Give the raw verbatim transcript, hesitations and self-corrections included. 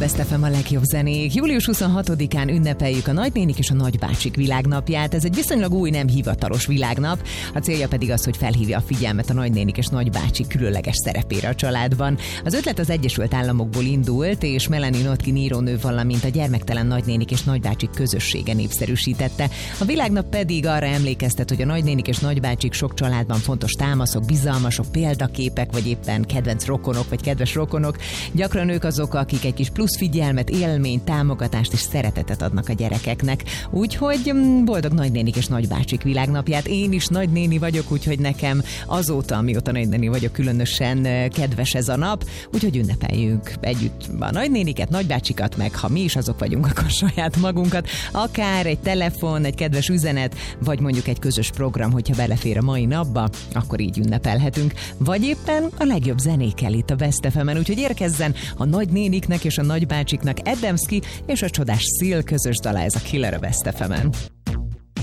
Best ef em a legjobb zenék. július huszonhatodikán ünnepeljük a nagynénik és a nagybácsik világnapját. Ez egy viszonylag új, nem hivatalos világnap. A célja pedig az, hogy felhívja a figyelmet a nagynénik és nagybácsik különleges szerepére a családban. Az ötlet az Egyesült Államokból indult, és Melanie Notkin írónő, valamint a gyermektelen nagynénik és nagybácsik közössége népszerűsítette. A világnap pedig arra emlékeztet, hogy a nagynénik és nagybácsik sok családban fontos támaszok, bizalmasok, példaképek, vagy éppen kedvenc rokonok, vagy kedves rokonok. Gyakran ők azok, akik egy kis plusz figyelmet, élményt, támogatást és szeretetet adnak a gyerekeknek. Úgyhogy boldog nagynénik és nagybácsik világnapját. Én is nagynéni vagyok, úgyhogy nekem azóta, amióta nagynéni vagyok, különösen kedves ez a nap. Úgyhogy ünnepeljünk együtt a nagynéniket, nagybácsikat, meg ha mi is azok vagyunk, akkor saját magunkat. Akár egy telefon, egy kedves üzenet, vagy mondjuk egy közös program, hogyha belefér a mai napba, akkor így ünnepelhetünk. Vagy éppen a legjobb zenékkel itt a Best ef emen, úgyhogy érkezzen a nagynéniknek és a nagybácsiknak Adamski és a csodás Seal közös dala, ez a Killer a Best ef emen.